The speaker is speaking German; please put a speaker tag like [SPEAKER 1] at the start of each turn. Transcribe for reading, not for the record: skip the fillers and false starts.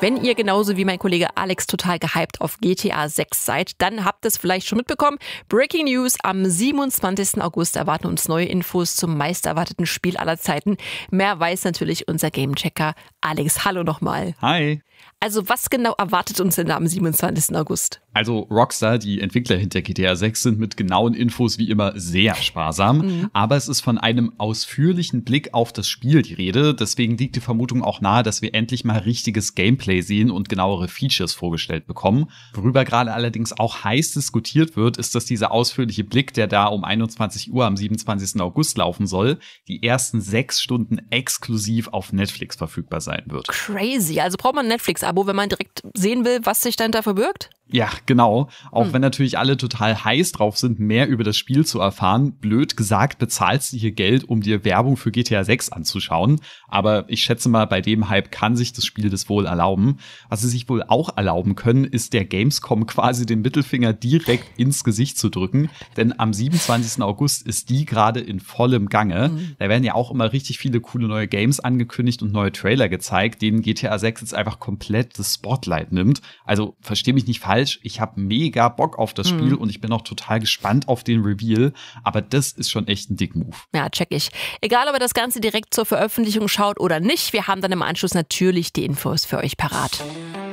[SPEAKER 1] Wenn ihr genauso wie mein Kollege Alex total gehypt auf GTA 6 seid, dann habt ihr es vielleicht schon mitbekommen. Breaking News: Am 27. August erwarten uns neue Infos zum meisterwarteten Spiel aller Zeiten. Mehr weiß natürlich unser Gamechecker Alex. Hallo nochmal.
[SPEAKER 2] Hi.
[SPEAKER 1] Also was genau erwartet uns denn da am 27. August?
[SPEAKER 2] Also Rockstar, die Entwickler hinter GTA 6, sind mit genauen Infos wie immer sehr sparsam. Aber es ist von einem ausführlichen Blick auf das Spiel die Rede. Deswegen liegt die Vermutung auch nahe, dass wir endlich mal richtiges Gameplay sehen und genauere Features vorgestellt bekommen. Worüber gerade allerdings auch heiß diskutiert wird, ist, dass dieser ausführliche Blick, der da um 21 Uhr am 27. August laufen soll, die ersten 6 Stunden exklusiv auf Netflix verfügbar sein wird.
[SPEAKER 1] Crazy. Also braucht man ein Netflix-Abo, wenn man direkt sehen will, was sich dahinter verbirgt?
[SPEAKER 2] Ja, genau. Auch wenn natürlich alle total heiß drauf sind, mehr über das Spiel zu erfahren. Blöd gesagt, bezahlst du hier Geld, um dir Werbung für GTA 6 anzuschauen. Aber ich schätze mal, bei dem Hype kann sich das Spiel das wohl erlauben. Was sie sich wohl auch erlauben können, ist der Gamescom quasi den Mittelfinger direkt ins Gesicht zu drücken. Denn am 27. August ist die gerade in vollem Gange. Da werden ja auch immer richtig viele coole neue Games angekündigt und neue Trailer gezeigt, denen GTA 6 jetzt einfach komplett das Spotlight nimmt. Also versteh mich nicht falsch. Ich habe mega Bock auf das Spiel und ich bin auch total gespannt auf den Reveal. Aber das ist schon echt ein Dick-Move.
[SPEAKER 1] Ja, check ich. Egal, ob ihr das Ganze direkt zur Veröffentlichung schaut oder nicht, wir haben dann im Anschluss natürlich die Infos für euch parat.